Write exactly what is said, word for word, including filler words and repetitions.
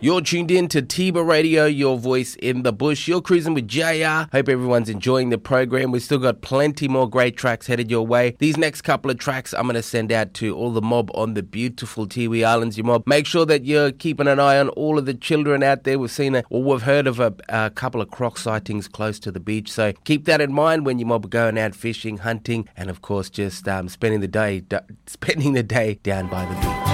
You're tuned in to Tiba Radio, your voice in the bush. You're cruising with J R. Hope everyone's enjoying the program. We've still got plenty more great tracks headed your way. These next couple of tracks I'm going to send out to all the mob on the beautiful Tiwi Islands. You mob, make sure that you're keeping an eye on all of the children out there. We've seen a, or we've heard of a, a couple of croc sightings close to the beach. So keep that in mind when you mob are going out fishing, hunting, and of course just um, spending the day, d- spending the day down by the beach.